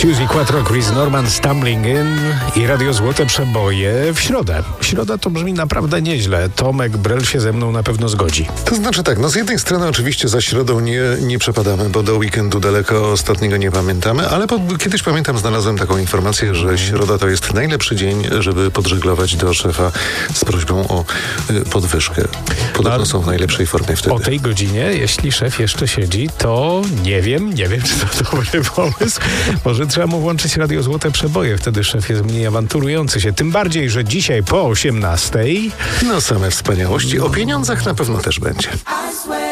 Suzy Quattro, Chris Norman, Stumbling In i Radio Złote Przeboje w środę. Środa to brzmi naprawdę nieźle. Tomek Brel się ze mną na pewno zgodzi. To znaczy tak, z jednej strony oczywiście za środą nie przepadamy, bo do weekendu daleko, ostatniego nie pamiętamy, ale kiedyś pamiętam, znalazłem taką informację, że środa to jest najlepszy dzień, żeby podżeglować do szefa z prośbą o podwyżkę. Podobno są w najlepszej formie wtedy. O tej godzinie, jeśli szef jeszcze siedzi, to nie wiem, czy to dobry pomysł. Może trzeba mu włączyć Radio Złote Przeboje, wtedy szef jest mniej awanturujący się. Tym bardziej, że dzisiaj po 18:00... Same wspaniałości. O pieniądzach na pewno też będzie.